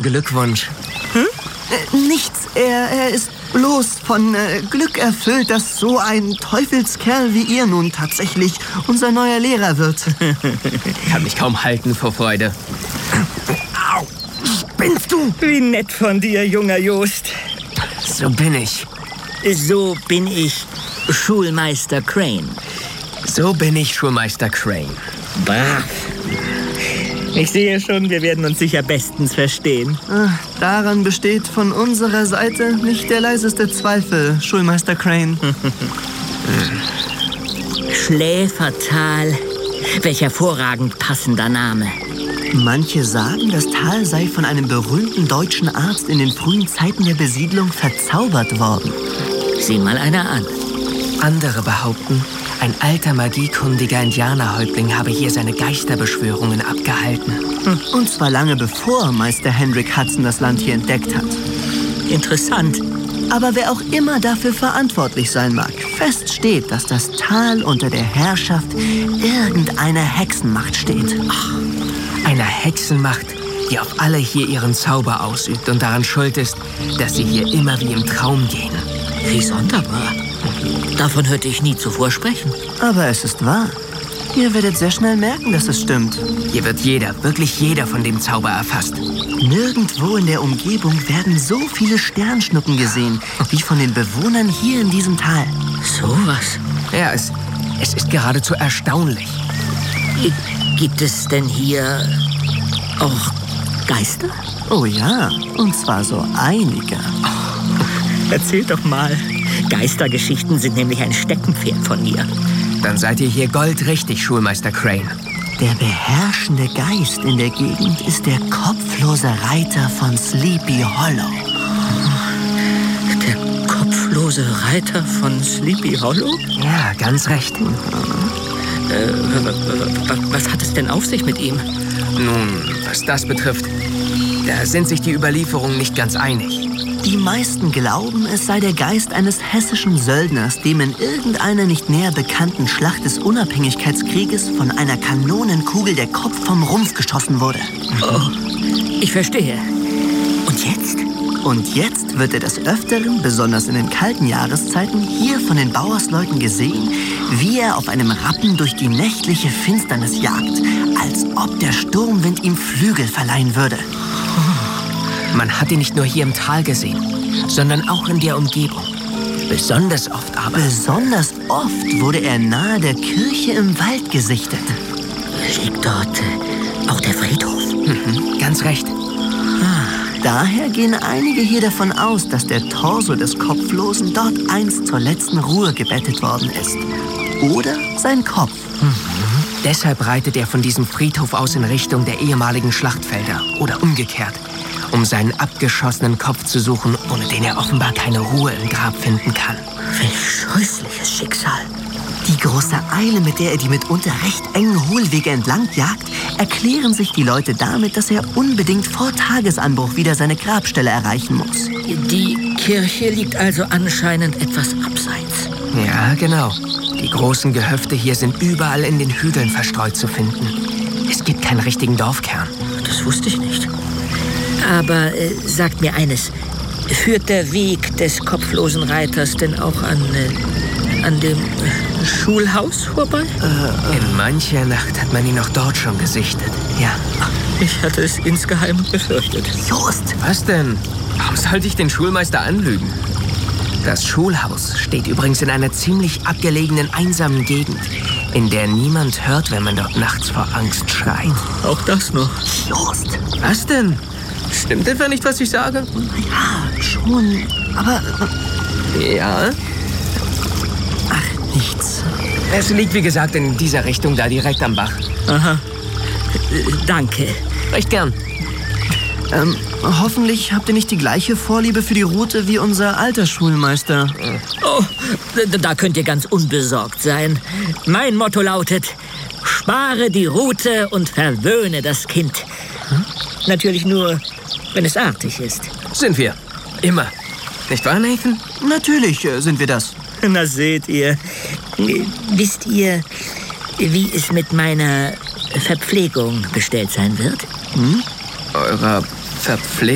Glückwunsch. Nichts. Er ist bloß von Glück erfüllt, dass so ein Teufelskerl wie ihr nun tatsächlich unser neuer Lehrer wird. Kann mich kaum halten vor Freude. Au! Spinnst du? Wie nett von dir, junger Jost. So bin ich. So bin ich Schulmeister Crane. So bin ich Schulmeister Crane. Brav. Ich sehe schon, wir werden uns sicher bestens verstehen. Daran besteht von unserer Seite nicht der leiseste Zweifel, Schulmeister Crane. Schläfertal. Welch hervorragend passender Name. Manche sagen, das Tal sei von einem berühmten deutschen Arzt in den frühen Zeiten der Besiedlung verzaubert worden. Sieh mal einer an. Andere behaupten, ein alter magiekundiger Indianerhäuptling habe hier seine Geisterbeschwörungen abgehalten. Und zwar lange bevor Meister Hendrik Hudson das Land hier entdeckt hat. Interessant. Aber wer auch immer dafür verantwortlich sein mag, fest steht, dass das Tal unter der Herrschaft irgendeiner Hexenmacht steht. Einer Hexenmacht, die auf alle hier ihren Zauber ausübt und daran schuld ist, dass sie hier immer wie im Traum gehen. Wie sonderbar. Davon hörte ich nie zuvor sprechen. Aber es ist wahr. Ihr werdet sehr schnell merken, dass es stimmt. Hier wird jeder, wirklich jeder von dem Zauber erfasst. Nirgendwo in der Umgebung werden so viele Sternschnuppen gesehen, wie von den Bewohnern hier in diesem Tal. Sowas. Ja, es ist geradezu erstaunlich. Gibt es denn hier auch Geister? Oh ja, und zwar so einige. Erzähl doch mal. Geistergeschichten sind nämlich ein Steckenpferd von mir. Dann seid ihr hier goldrichtig, Schulmeister Crane. Der beherrschende Geist in der Gegend ist der kopflose Reiter von Sleepy Hollow. Der kopflose Reiter von Sleepy Hollow? Ja, ganz recht. Was hat es denn auf sich mit ihm? Nun, was das betrifft, da sind sich die Überlieferungen nicht ganz einig. Die meisten glauben, es sei der Geist eines hessischen Söldners, dem in irgendeiner nicht näher bekannten Schlacht des Unabhängigkeitskrieges von einer Kanonenkugel der Kopf vom Rumpf geschossen wurde. Oh, ich verstehe. Und jetzt? Und jetzt wird er des Öfteren, besonders in den kalten Jahreszeiten, hier von den Bauersleuten gesehen, wie er auf einem Rappen durch die nächtliche Finsternis jagt, als ob der Sturmwind ihm Flügel verleihen würde. Man hat ihn nicht nur hier im Tal gesehen, sondern auch in der Umgebung. Besonders oft aber. Besonders oft wurde er nahe der Kirche im Wald gesichtet. Liegt dort auch der Friedhof? Ganz recht. Daher gehen einige hier davon aus, dass der Torso des Kopflosen dort einst zur letzten Ruhe gebettet worden ist. Oder sein Kopf. Deshalb reitet er von diesem Friedhof aus in Richtung der ehemaligen Schlachtfelder oder umgekehrt, um seinen abgeschossenen Kopf zu suchen, ohne den er offenbar keine Ruhe im Grab finden kann. Welch scheußliches Schicksal. Die große Eile, mit der er die mitunter recht engen Hohlwege entlang jagt, erklären sich die Leute damit, dass er unbedingt vor Tagesanbruch wieder seine Grabstelle erreichen muss. Die Kirche liegt also anscheinend etwas abseits. Ja, genau. Die großen Gehöfte hier sind überall in den Hügeln verstreut zu finden. Es gibt keinen richtigen Dorfkern. Das wusste ich nicht. Aber sagt mir eines, führt der Weg des kopflosen Reiters denn auch an dem Schulhaus vorbei? In mancher Nacht hat man ihn auch dort schon gesichtet, ja. Ich hatte es insgeheim befürchtet. Jost! Was denn? Warum sollte ich den Schulmeister anlügen? Das Schulhaus steht übrigens in einer ziemlich abgelegenen, einsamen Gegend, in der niemand hört, wenn man dort nachts vor Angst schreit. Auch das noch. Jost! Was denn? Stimmt etwa nicht, was ich sage? Ja, schon. Aber... Ja? Ach, nichts. Es liegt, wie gesagt, in dieser Richtung, da direkt am Bach. Aha. Danke. Recht gern. Hoffentlich habt ihr nicht die gleiche Vorliebe für die Route wie unser alter Schulmeister. Oh, da könnt ihr ganz unbesorgt sein. Mein Motto lautet, spare die Route und verwöhne das Kind. Natürlich nur, wenn es artig ist. Sind wir. Immer. Nicht wahr, Nathan? Natürlich sind wir das. Na, seht ihr. Wisst ihr, wie es mit meiner Verpflegung bestellt sein wird? Eurer Verpflegung?